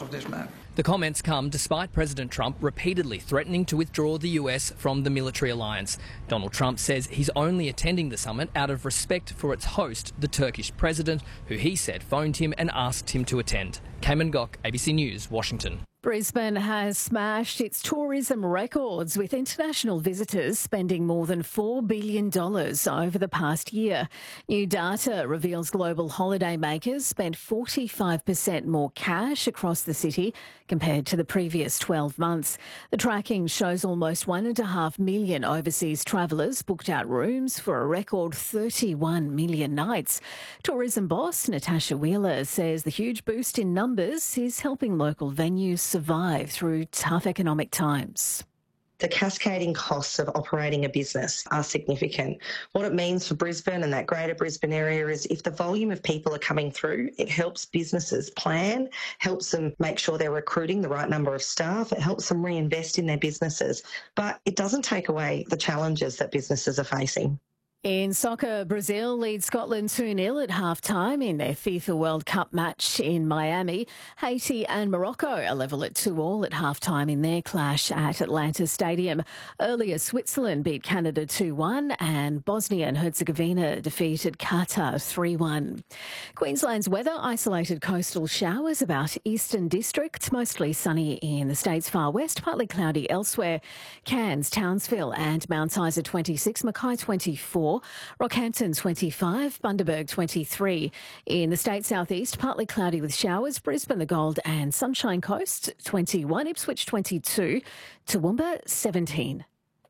of this man. The comments come despite President Trump repeatedly threatening to withdraw the US from the military alliance. Donald Trump says he's only attending the summit out of respect for its host, the Turkish president, who he said phoned him and asked him to attend. Cayman Gok, ABC News, Washington. Brisbane has smashed its tourism records, with international visitors spending more than $4 billion over the past year. New data reveals global holidaymakers spent 45% more cash across the city compared to the previous 12 months. The tracking shows almost 1.5 million overseas travellers booked out rooms for a record 31 million nights. Tourism boss Natasha Wheeler says the huge boost in numbers is helping local venues survive through tough economic times. The cascading costs of operating a business are significant. What it means for Brisbane and that greater Brisbane area is if the volume of people are coming through, it helps businesses plan, helps them make sure they're recruiting the right number of staff, it helps them reinvest in their businesses, but it doesn't take away the challenges that businesses are facing. In soccer, Brazil leads Scotland 2-0 at half-time in their FIFA World Cup match in Miami. Haiti and Morocco are level at 2-2 at half-time in their clash at Atlanta Stadium. Earlier, Switzerland beat Canada 2-1 and Bosnia and Herzegovina defeated Qatar 3-1. Queensland's weather: isolated coastal showers about eastern districts, mostly sunny in the state's far west, partly cloudy elsewhere. Cairns, Townsville and Mount Isa 26, Mackay 24, Rockhampton 25, Bundaberg 23. In the state southeast, partly cloudy with showers. Brisbane, the Gold and Sunshine Coast 21, Ipswich 22, Toowoomba 17.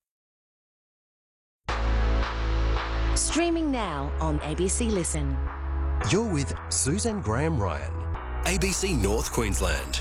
Streaming now on ABC Listen. You're with Susan Graham Ryan, ABC North Queensland.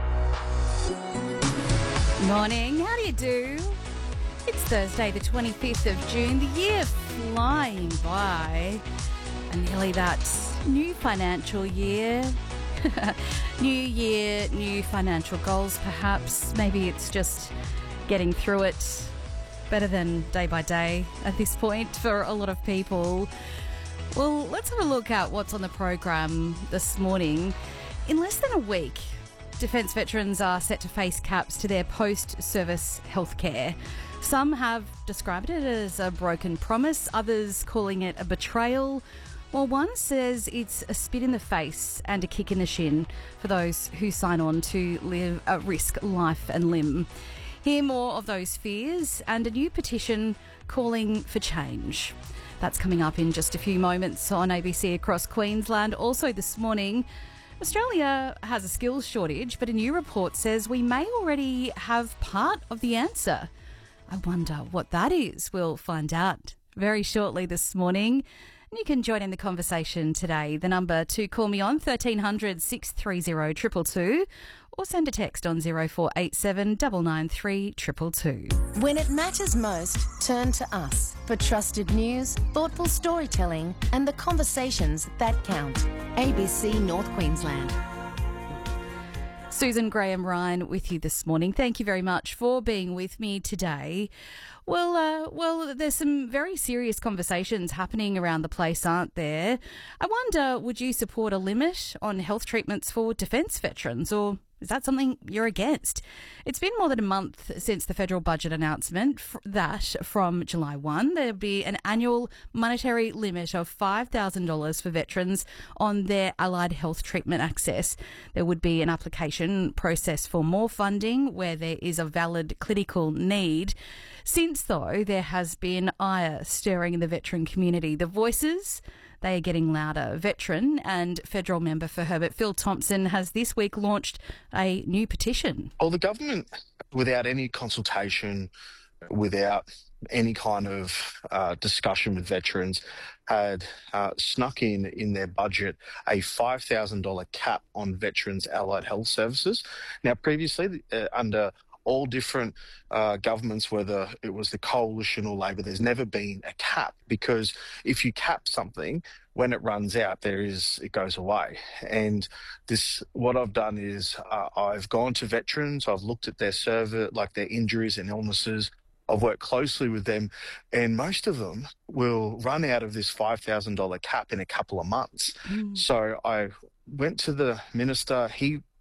Morning, how do you do? It's Thursday the 25th of June, the year flying by, and nearly that new financial year. New year, new financial goals perhaps. Maybe it's just getting through it better than day by day at this point for a lot of people. Well, let's have a look at what's on the program this morning. In less than a week, Defence veterans are set to face caps to their post-service healthcare. Some have described it as a broken promise, others calling it a betrayal, while one says it's a spit in the face and a kick in the shin for those who sign on to risk life and limb. Hear more of those fears and a new petition calling for change. That's coming up in just a few moments on ABC across Queensland. Also this morning, Australia has a skills shortage, but a new report says we may already have part of the answer. I wonder what that is. We'll find out very shortly this morning. And you can join in the conversation today. The number to call me on, 1300 630 222, or send a text on 0487 993 222. When it matters most, turn to us for trusted news, thoughtful storytelling, and the conversations that count. ABC North Queensland. Susan Graham Ryan with you this morning. Thank you very much for being with me today. Well, there's some very serious conversations happening around the place, aren't there? I wonder, would you support a limit on health treatments for defence veterans, or is that something you're against? It's been more than a month since the federal budget announcement that from July 1, there'll be an annual monetary limit of $5,000 for veterans on their allied health treatment access. There would be an application process for more funding where there is a valid clinical need. Since, though, there has been ire stirring in the veteran community, the voices, they are getting louder. Veteran and federal member for Herbert, Phil Thompson, has this week launched a new petition. Well, the government, without any consultation, without any kind of discussion with veterans, had snuck in their budget a $5,000 cap on veterans' allied health services. Now, previously, under all different governments, whether it was the Coalition or Labor, there's never been a cap, because if you cap something, when it runs out, it goes away. And what I've done is I've gone to veterans, I've looked at their their injuries and illnesses. I've worked closely with them, and most of them will run out of this $5,000 cap in a couple of months. So I went to the minister. He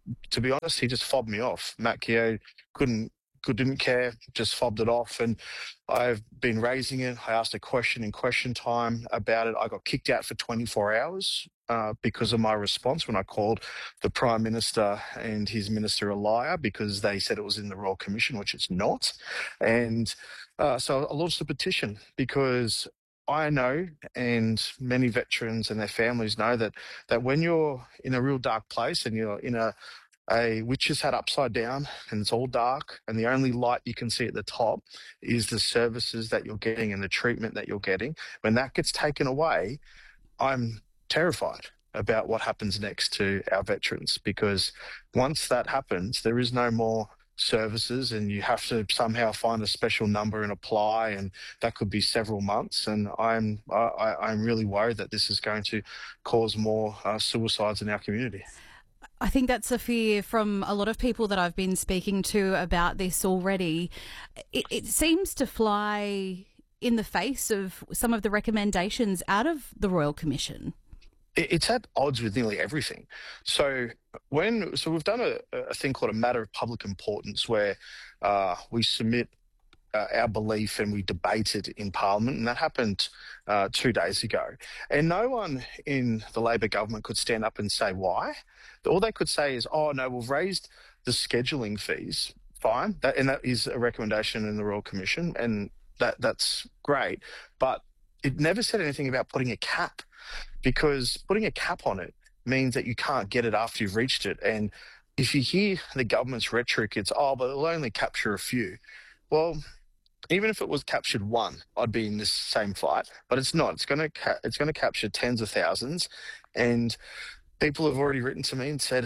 to be honest, he just fobbed me off. Matt Keogh didn't care, just fobbed it off. And I've been raising it. I asked a question in question time about it. I got kicked out for 24 hours because of my response when I called the Prime Minister and his minister a liar because they said it was in the Royal Commission, which it's not. And so I launched a petition because I know, and many veterans and their families know, that when you're in a real dark place and you're in a witch's hat upside down and it's all dark and the only light you can see at the top is the services that you're getting and the treatment that you're getting, when that gets taken away, I'm terrified about what happens next to our veterans, because once that happens, there is no more services and you have to somehow find a special number and apply, and that could be several months. And I'm really worried that this is going to cause more suicides in our community. I think that's a fear from a lot of people that I've been speaking to about this already. It seems to fly in the face of some of the recommendations out of the Royal Commission. It's at odds with nearly everything. So we've done a thing called a matter of public importance, where we submit our belief and we debate it in Parliament, and that happened 2 days ago. And no one in the Labor government could stand up and say why. All they could say is, "Oh no, we've raised the scheduling fees." Fine, that is a recommendation in the Royal Commission, and that's great. But it never said anything about putting a cap, because putting a cap on it means that you can't get it after you've reached it. And if you hear the government's rhetoric, it's, "Oh, but it'll only capture a few." Well, even if it was captured one, I'd be in this same fight. But it's not. It's going to capture tens of thousands, and people have already written to me and said,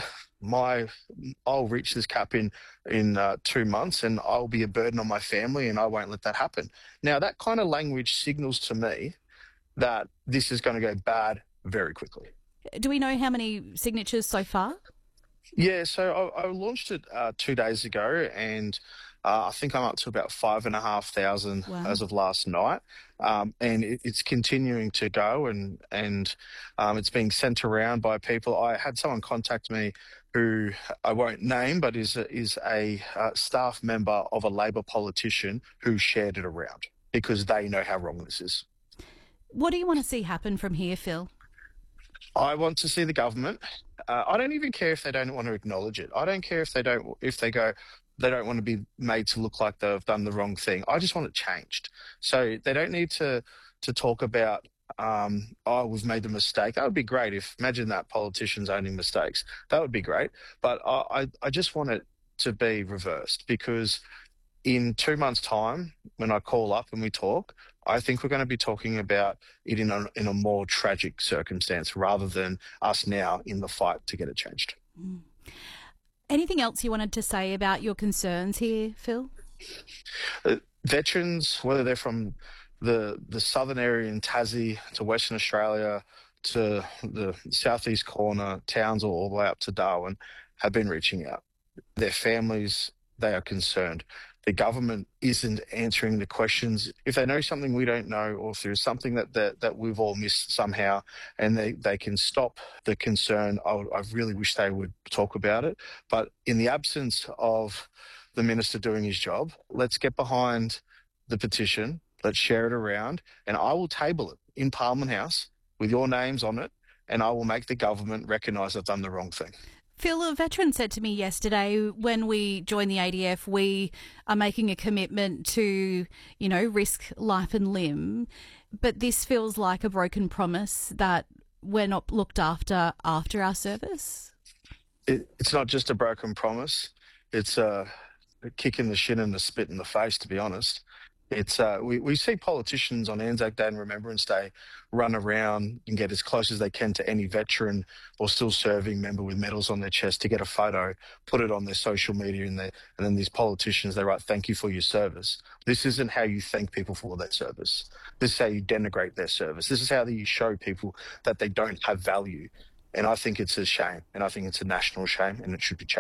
I'll reach this cap in 2 months, and I'll be a burden on my family, and I won't let that happen. Now, that kind of language signals to me that this is going to go bad very quickly. Do we know how many signatures so far? Yeah, so I launched it 2 days ago, and I think I'm up to about 5,500 as of last night. And it's continuing to go, and it's being sent around by people. I had someone contact me who I won't name, but is a staff member of a Labor politician who shared it around because they know how wrong this is. What do you want to see happen from here, Phil? I want to see the government. I don't even care if they don't want to acknowledge it. I don't care if they go, they don't want to be made to look like they've done the wrong thing. I just want it changed. So they don't need to talk about, we've made a mistake. That would be great. Imagine that, politicians owning mistakes. That would be great. But I just want it to be reversed, because in 2 months' time, when I call up and we talk, I think we're going to be talking about it in a more tragic circumstance rather than us now in the fight to get it changed. Mm. Anything else you wanted to say about your concerns here, Phil? Veterans, whether they're from the southern area in Tassie to Western Australia to the southeast corner, Townsville, all the way up to Darwin, have been reaching out. Their families, they are concerned. The government isn't answering the questions. If they know something we don't know, or if there's something that we've all missed somehow, and they can stop the concern, I really wish they would talk about it. But in the absence of the minister doing his job, let's get behind the petition, let's share it around, and I will table it in Parliament House with your names on it, and I will make the government recognise I've done the wrong thing. Phil, a veteran said to me yesterday, when we join the ADF, we are making a commitment to, risk life and limb. But this feels like a broken promise that we're not looked after our service. It's not just a broken promise. It's a kick in the shin and a spit in the face, to be honest. It's we see politicians on Anzac Day and Remembrance Day run around and get as close as they can to any veteran or still serving member with medals on their chest to get a photo, put it on their social media, and then these politicians, they write, "Thank you for your service." This isn't how you thank people for their service. This is how you denigrate their service. This is how you show people that they don't have value. And I think it's a shame, and I think it's a national shame, and it should be changed.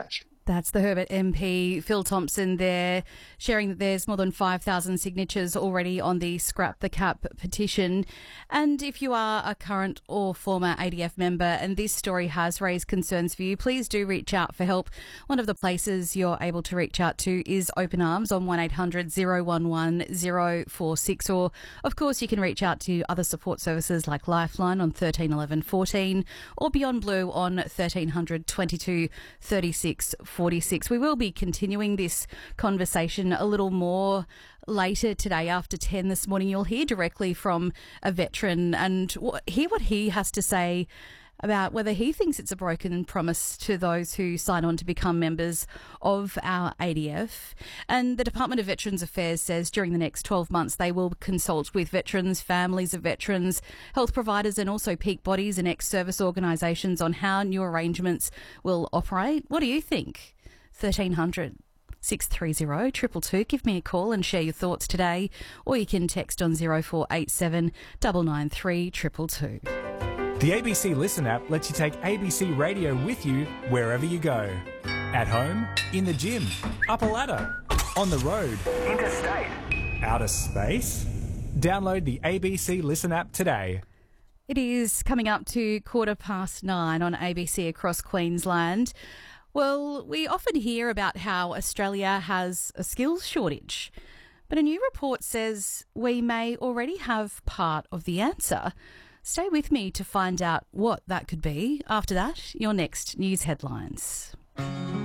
That's the Herbert MP, Phil Thompson there, sharing that there's more than 5,000 signatures already on the Scrap the Cap petition. And if you are a current or former ADF member and this story has raised concerns for you, please do reach out for help. One of the places you're able to reach out to is Open Arms on 1800 011 046. Or, of course, you can reach out to other support services like Lifeline on 13 11 14 or Beyond Blue on 1300 22 36 46. We will be continuing this conversation a little more later today after 10 this morning. You'll hear directly from a veteran and hear what he has to say about whether he thinks it's a broken promise to those who sign on to become members of our ADF. And the Department of Veterans Affairs says during the next 12 months they will consult with veterans, families of veterans, health providers and also peak bodies and ex-service organisations on how new arrangements will operate. What do you think? 1300 630 222. Give me a call and share your thoughts today, or you can text on 0487 993 222. The ABC Listen app lets you take ABC Radio with you wherever you go. At home, in the gym, up a ladder, on the road, interstate, outer space. Download the ABC Listen app today. It is coming up to 9:15 on ABC across Queensland. Well, we often hear about how Australia has a skills shortage, but a new report says we may already have part of the answer. Stay with me to find out what that could be. After that, your next news headlines.